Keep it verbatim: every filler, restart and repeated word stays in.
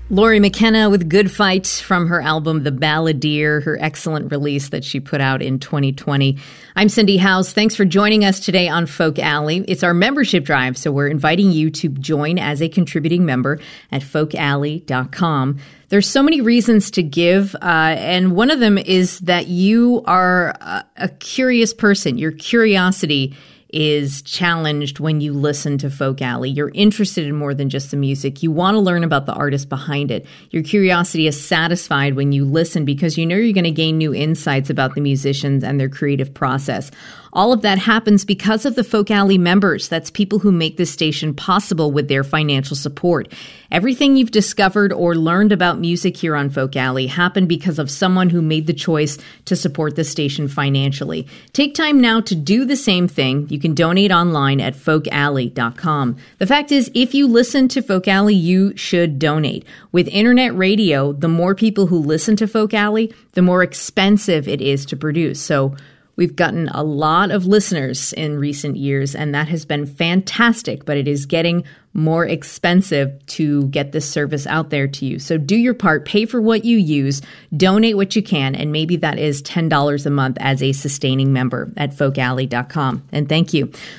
Lori McKenna with Good Fight from her album The Balladeer, her excellent release that she put out in twenty twenty. I'm Cindy House. Thanks for joining us today on Folk Alley. It's our membership drive, so we're inviting you to join as a contributing member at folk alley dot com. There's so many reasons to give, uh, and one of them is that you are a, a curious person. Your curiosity is challenged when you listen to Folk Alley. You're interested in more than just the music. You want to learn about the artist behind it. Your curiosity is satisfied when you listen because you know you're going to gain new insights about the musicians and their creative process. All of that happens because of the Folk Alley members. That's people who make this station possible with their financial support. Everything you've discovered or learned about music here on Folk Alley happened because of someone who made the choice to support the station financially. Take time now to do the same thing. You can donate online at folk alley dot com. The fact is, if you listen to Folk Alley, you should donate. With internet radio, the more people who listen to Folk Alley, the more expensive it is to produce. So we've gotten a lot of listeners in recent years, and that has been fantastic, but it is getting more expensive to get this service out there to you. So do your part, pay for what you use, donate what you can, and maybe that is ten dollars a month as a sustaining member at folk alley dot com. And thank you.